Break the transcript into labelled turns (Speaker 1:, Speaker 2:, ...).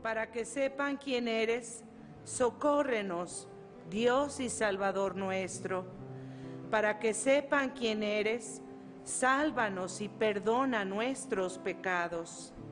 Speaker 1: Para que sepan quién eres, socórrenos, Dios y Salvador nuestro. Para que sepan quién eres, sálvanos y perdona nuestros pecados.